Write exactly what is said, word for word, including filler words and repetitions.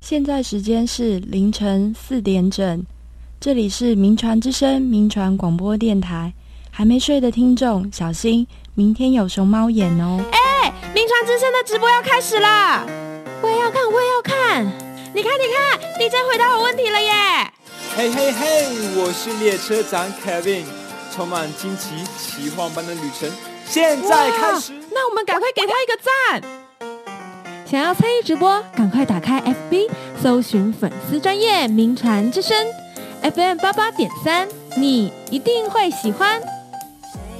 现在时间是凌晨四点整，这里是民传之声民传广播电台。还没睡的听众小心，明天有熊猫眼哦！ 哎、欸，民传之声的直播要开始啦！我也要看，我也要看！你看，你看 ，D J 回答我问题了耶！ 嘿嘿嘿，我是列车长 Kevin， 充满惊奇奇幻般的旅程，现在开始！ 那我们赶快给他一个赞！想要参与直播，赶快打开 F B， 搜寻粉丝专页民传之声 F M 八八点三，你一定会喜欢。